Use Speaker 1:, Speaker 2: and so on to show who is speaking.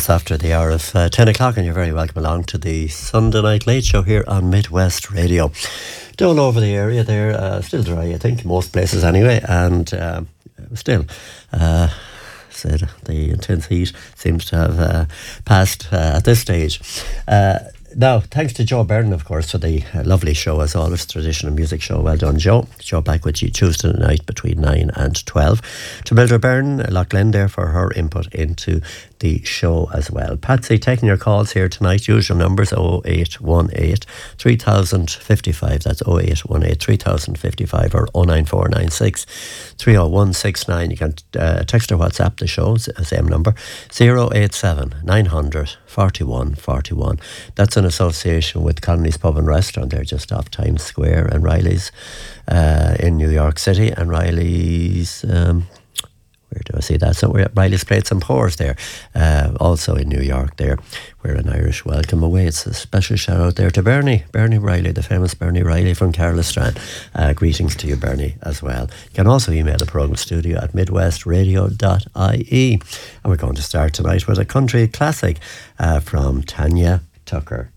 Speaker 1: just after the hour of 10 o'clock, and you're very welcome along to the Sunday Night Late Show here on Midwest Radio. All over the area there, still dry, I think, most places anyway, and still, said the intense heat seems to have passed at this stage. Now, thanks to Joe Byrne, of course, for the lovely show, as always, traditional music show. Well done, Joe. Joe back with you Tuesday night between 9 and 12. To Mildred Byrne, Lachlan there for her input into the show as well. Patsy, taking your calls here tonight. Usual numbers 0818 3055. That's 0818 3055 or 09496 30169. You can text or WhatsApp the show, same number, 087 900 41 41. That's in association with Colony's Pub and Restaurant. They're just off Times Square and Riley's in New York City, and Riley's where do I see that? So we're at Riley's Plates and Pours there, also in New York there, where an Irish welcome awaits. A special shout out there to Bernie Riley, the famous Bernie Riley from Carlisstrand. Greetings to you, Bernie, as well. You can also email the programme studio at midwestradio.ie. And we're going to start tonight with a country classic from Tanya Tucker.